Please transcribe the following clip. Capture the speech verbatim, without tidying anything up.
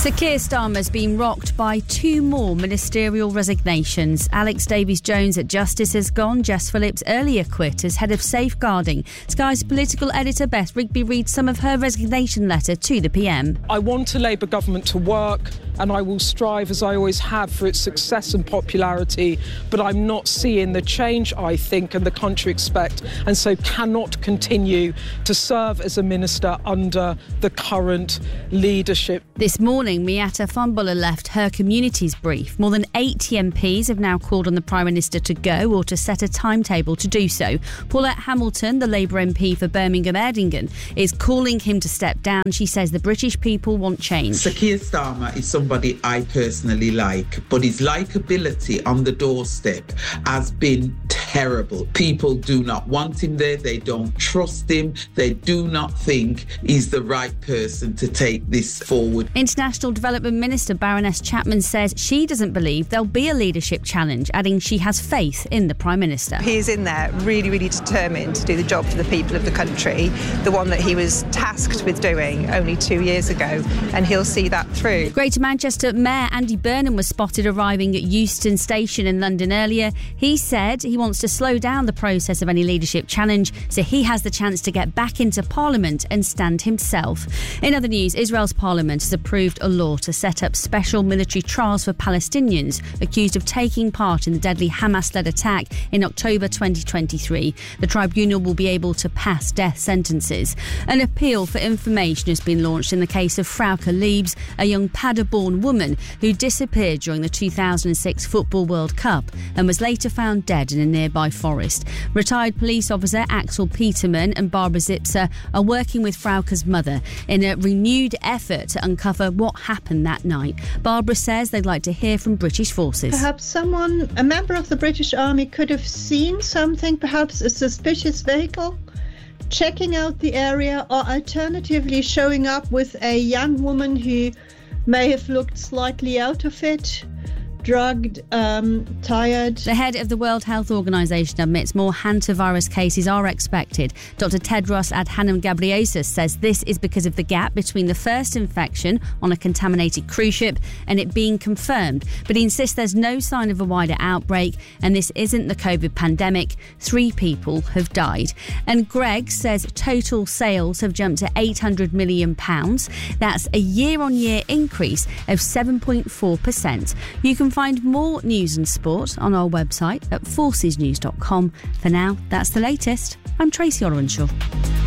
Sir Keir Starmer's been rocked by two more ministerial resignations. Alex Davies-Jones at Justice has gone. Jess Phillips earlier quit as head of safeguarding. Sky's political editor Beth Rigby reads some of her resignation letter to the P M. I want a Labour government to work, and I will strive, as I always have, for its success and popularity, but I'm not seeing the change I think and the country expect, and so cannot continue to serve as a minister under the current leadership. This morning, Miatta Fahnbulleh left her community's brief. More than eighty M Ps have now called on the Prime Minister to go or to set a timetable to do so. Paulette Hamilton, the Labour M P for Birmingham Erdingen, is calling him to step down. She says the British people want change. Sir Keir Starmer is somebody I personally like, but his likeability on the doorstep has been terrible. People do not want him there. They don't trust him. They do not think he's the right person to take this forward. International Development Minister Baroness Chapman says she doesn't believe there'll be a leadership challenge, adding she has faith in the Prime Minister. He's in there really, really determined to do the job for the people of the country, the one that he was tasked with doing only two years ago, and he'll see that through. Greater Manchester Mayor Andy Burnham was spotted arriving at Euston Station in London earlier. He said he wants to slow down the process of any leadership challenge so he has the chance to get back into Parliament and stand himself. In other news, Israel's Parliament has approved a law to set up special military trials for Palestinians accused of taking part in the deadly Hamas-led attack in October twenty twenty-three. The tribunal will be able to pass death sentences. An appeal for information has been launched in the case of Frauke Liebs, a young Paderborn woman who disappeared during the two thousand six Football World Cup and was later found dead in a nearby forest. Retired police officer Axel Peterman and Barbara Zipser are working with Frauke's mother in a renewed effort to uncover what happened that night. Barbara says they'd like to hear from British forces. Perhaps someone, a member of the British Army, could have seen something, perhaps a suspicious vehicle, checking out the area, or alternatively showing up with a young woman who may have looked slightly out of it, drugged, um, tired. The head of the World Health Organization admits more hantavirus cases are expected. Doctor Tedros Adhanom Ghebreyesus says this is because of the gap between the first infection on a contaminated cruise ship and it being confirmed. But he insists there's no sign of a wider outbreak and this isn't the COVID pandemic. Three people have died. And Greg says total sales have jumped to eight hundred million pounds. That's a year-on-year increase of seven point four percent. You can find more news and sport on our website at forces news dot com. For now, that's the latest. I'm Tracy Orwenshaw.